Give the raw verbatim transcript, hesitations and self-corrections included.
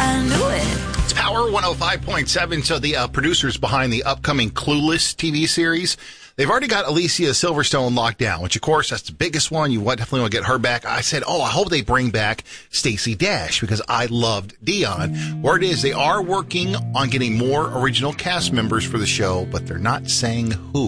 I knew it. It's Power one oh five point seven. So the uh, producers behind the upcoming Clueless T V series, they've already got Alicia Silverstone locked down, which, of course, that's the biggest one. You definitely want to get her back. I said, oh, I hope they bring back Stacey Dash because I loved Dion. Word is they are working on getting more original cast members for the show, but they're not saying who.